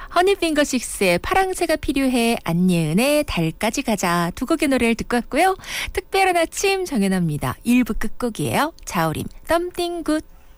허니핑거식스의 파랑새가 필요해, 안예은의 달까지 가자 두 곡의 노래를 듣고 왔고요. 특별한 아침 정연아입니다. 1부 끝곡이에요. 자우림 덤띵굿.